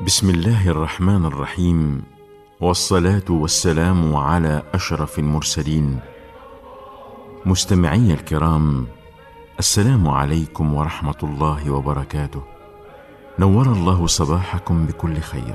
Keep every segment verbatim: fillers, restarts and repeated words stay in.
بسم الله الرحمن الرحيم، والصلاة والسلام على أشرف المرسلين. مستمعي الكرام، السلام عليكم ورحمة الله وبركاته. نور الله صباحكم بكل خير،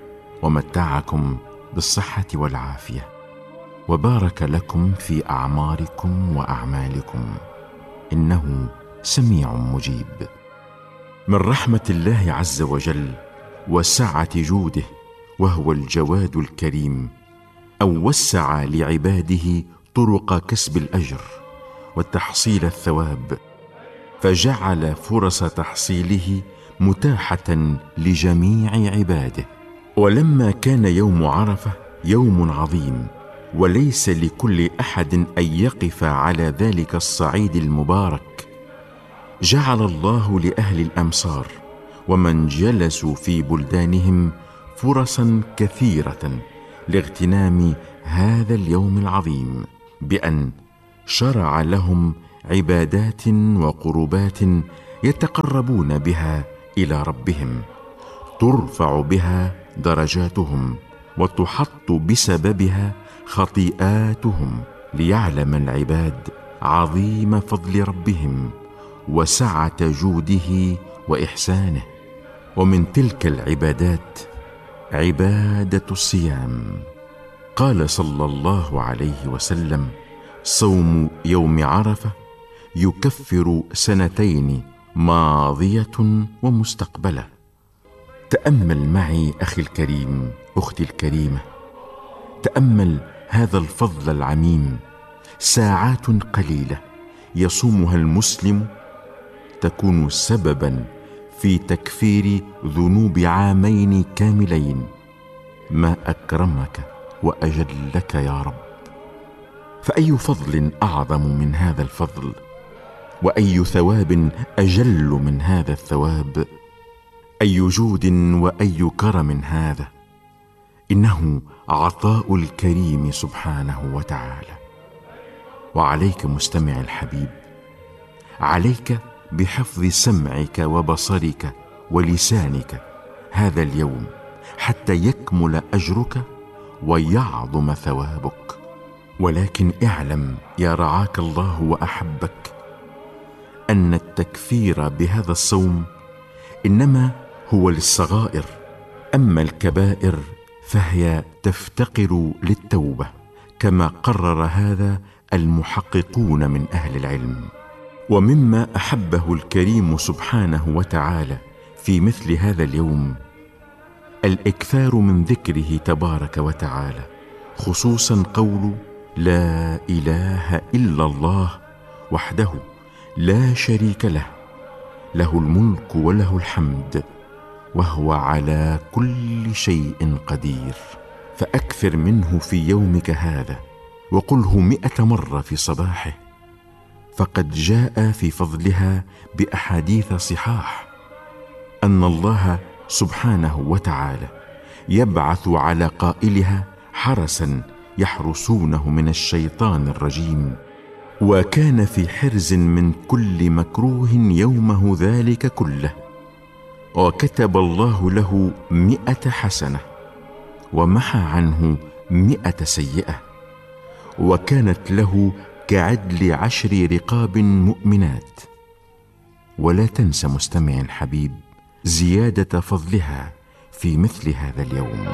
ومتعكم بالصحة والعافية، وبارك لكم في أعماركم وأعمالكم، إنه سميع مجيب. من رحمة الله عز وجل وسعة جوده، وهو الجواد الكريم، أن وسع لعباده طرق كسب الأجر وتحصيل الثواب، فجعل فرص تحصيله متاحة لجميع عباده. ولما كان يوم عرفة يوم عظيم، وليس لكل أحد أن يقف على ذلك الصعيد المبارك، جعل الله لأهل الأمصار ومن جلسوا في بلدانهم فرصا كثيرة لاغتنام هذا اليوم العظيم، بأن شرع لهم عبادات وقربات يتقربون بها إلى ربهم، ترفع بها درجاتهم وتحط بسببها خطيئاتهم، ليعلم العباد عظيم فضل ربهم وسعة جوده وإحسانه. ومن تلك العبادات عبادة الصيام. قال صلى الله عليه وسلم: صوم يوم عرفة يكفر سنتين ماضية ومستقبلة. تأمل معي أخي الكريم، أختي الكريمة، تأمل هذا الفضل العميم. ساعات قليلة يصومها المسلم تكون سببا في تكفير ذنوب عامين كاملين. ما أكرمك وأجلك يا رب. فأي فضل أعظم من هذا الفضل، وأي ثواب أجل من هذا الثواب، أي جود وأي كرم هذا. إنه عطاء الكريم سبحانه وتعالى. وعليك مستمع الحبيب، عليك بحفظ سمعك وبصرك ولسانك هذا اليوم، حتى يكمل أجرك ويعظم ثوابك. ولكن اعلم يا رعاك الله وأحبك أن التكفير بهذا الصوم إنما هو للصغائر، أما الكبائر فهي تفتقر للتوبة، كما قرر هذا المحققون من أهل العلم. ومما أحبه الكريم سبحانه وتعالى في مثل هذا اليوم الإكثار من ذكره تبارك وتعالى، خصوصا قول لا إله إلا الله وحده لا شريك له، له الملك وله الحمد وهو على كل شيء قدير. فأكثر منه في يومك هذا، وقله مئة مرة في صباحه، فقد جاء في فضلها بأحاديث صحاح أن الله سبحانه وتعالى يبعث على قائلها حرسا يحرسونه من الشيطان الرجيم، وكان في حرز من كل مكروه يومه ذلك كله، وكتب الله له مئة حسنة ومحى عنه مئة سيئة، وكانت له كعدل عشر رقاب مؤمنات. ولا تنس مستمع الحبيب زيادة فضلها في مثل هذا اليوم.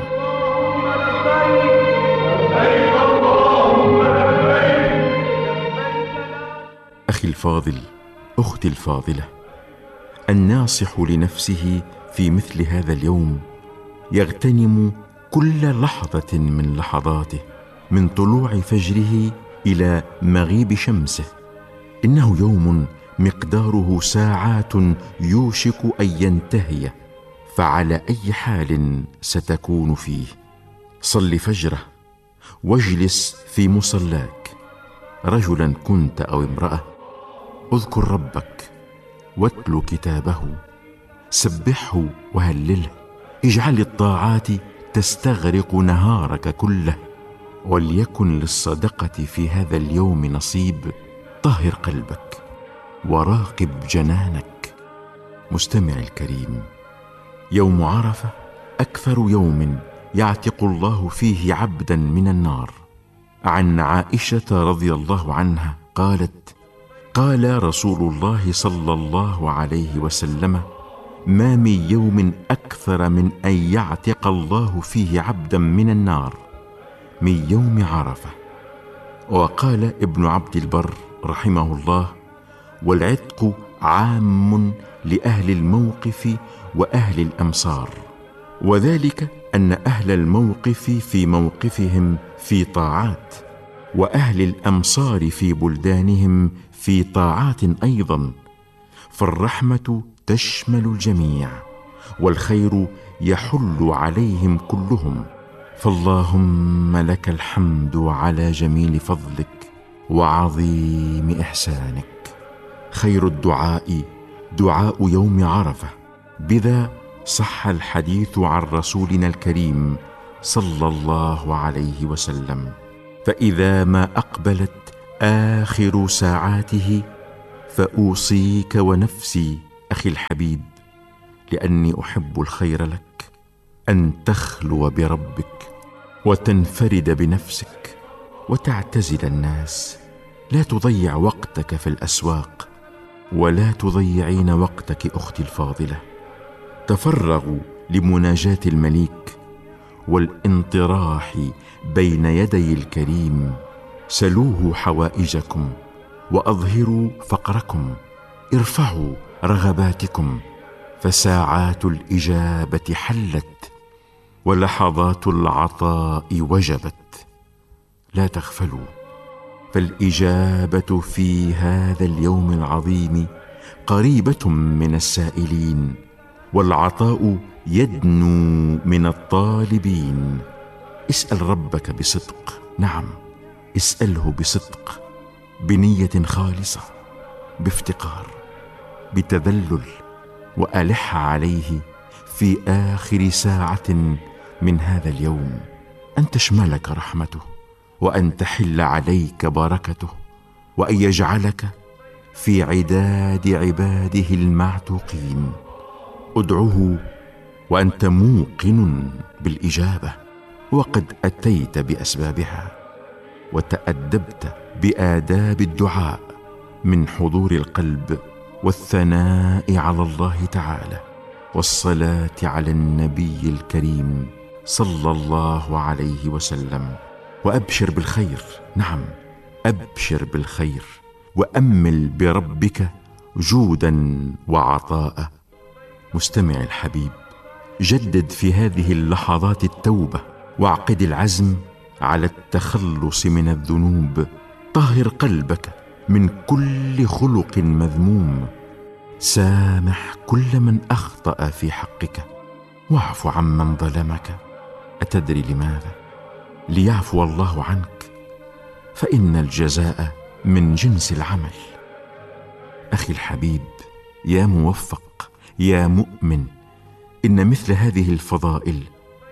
أخي الفاضل، أختي الفاضلة، الناصح لنفسه في مثل هذا اليوم يغتنم كل لحظة من لحظاته، من طلوع فجره إلى مغيب شمسه. إنه يوم مقداره ساعات يوشك أن ينتهي، فعلى أي حال ستكون فيه صل فجره، واجلس في مصلاك، رجلا كنت أو امرأة، اذكر ربك واتل كتابه، سبحه وهلله، اجعل الطاعات تستغرق نهارك كله. وليكن للصدقة في هذا اليوم نصيب. طهر قلبك وراقب جنانك. مستمع الكريم، يوم عرفة أكثر يوم يعتق الله فيه عبدا من النار. عن عائشة رضي الله عنها قالت: قال رسول الله صلى الله عليه وسلم: ما من يوم أكثر من أن يعتق الله فيه عبدا من النار من يوم عرفة. وقال ابن عبد البر رحمه الله: والعتق عام لأهل الموقف وأهل الأمصار، وذلك أن أهل الموقف في موقفهم في طاعات، وأهل الأمصار في بلدانهم في طاعات أيضا، فالرحمة تشمل الجميع، والخير يحل عليهم كلهم. فاللهم لك الحمد على جميل فضلك وعظيم إحسانك. خير الدعاء دعاء يوم عرفة، بذا صح الحديث عن رسولنا الكريم صلى الله عليه وسلم. فإذا ما أقبلت آخر ساعاته فأوصيك ونفسي أخي الحبيب، لأني أحب الخير لك، أن تخلو بربك وتنفرد بنفسك وتعتزل الناس. لا تضيع وقتك في الأسواق، ولا تضيعين وقتك أختي الفاضلة. تفرغوا لمناجاة المليك والانطراح بين يدي الكريم. سلوه حوائجكم وأظهروا فقركم، ارفعوا رغباتكم، فساعات الإجابة حلت ولحظات العطاء وجبت. لا تغفلوا، فالإجابة في هذا اليوم العظيم قريبة من السائلين، والعطاء يدنو من الطالبين. اسأل ربك بصدق، نعم اسأله بصدق، بنية خالصة، بافتقار، بتذلل، وألح عليه في آخر ساعة من هذا اليوم أن تشملك رحمته، وأن تحل عليك بركته، وأن يجعلك في عداد عباده المعتوقين. ادعه وأنت موقن بالإجابة، وقد أتيت بأسبابها، وتأدبت بآداب الدعاء من حضور القلب والثناء على الله تعالى والصلاة على النبي الكريم صلى الله عليه وسلم. وأبشر بالخير، نعم أبشر بالخير، وأمل بربك جودا وعطاء. مستمع الحبيب، جدد في هذه اللحظات التوبة، واعقد العزم على التخلص من الذنوب. طهر قلبك من كل خلق مذموم. سامح كل من أخطأ في حقك، واعف عمن ظلمك. أتدري لماذا؟ ليعفو الله عنك، فإن الجزاء من جنس العمل. أخي الحبيب، يا موفق، يا مؤمن، إن مثل هذه الفضائل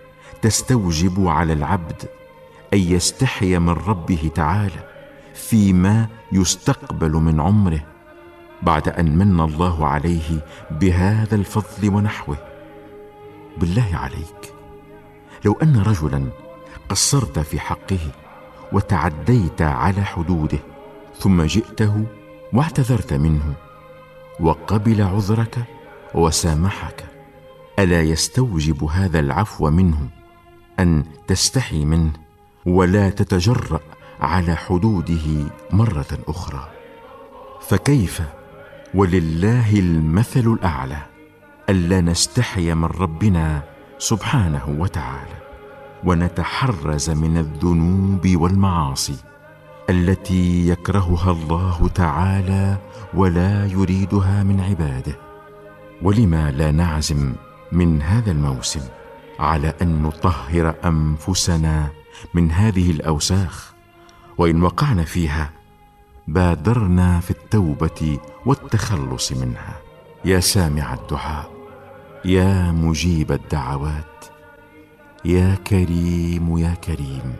تستوجب على العبد أن يستحي من ربه تعالى فيما يستقبل من عمره، بعد أن من الله عليه بهذا الفضل ونحوه. بالله عليك، لو أن رجلا قصرت في حقه وتعديت على حدوده، ثم جئته واعتذرت منه وقبل عذرك وسامحك، ألا يستوجب هذا العفو منه أن تستحي منه ولا تتجرأ على حدوده مرة أخرى؟ فكيف ولله المثل الأعلى ألا نستحي من ربنا سبحانه وتعالى، ونتحرز من الذنوب والمعاصي التي يكرهها الله تعالى ولا يريدها من عباده. ولما لا نعزم من هذا الموسم على أن نطهر أنفسنا من هذه الأوساخ، وإن وقعنا فيها بادرنا في التوبة والتخلص منها. يا سامع الدعاء، يا مجيب الدعوات، يا كريم يا كريم،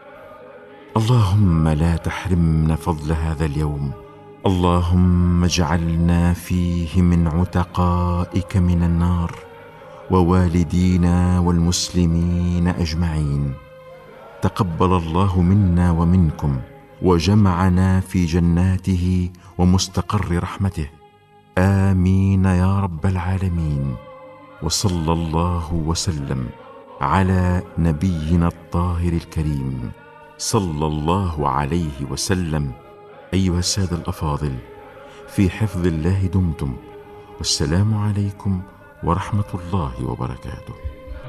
اللهم لا تحرمنا فضل هذا اليوم. اللهم اجعلنا فيه من عتقائك من النار، ووالدينا والمسلمين أجمعين. تقبل الله منا ومنكم، وجمعنا في جناته ومستقر رحمته، آمين يا رب العالمين. وصلى الله وسلم على نبينا الطاهر الكريم صلى الله عليه وسلم. أيها السادة الأفاضل، في حفظ الله دمتم، والسلام عليكم ورحمة الله وبركاته.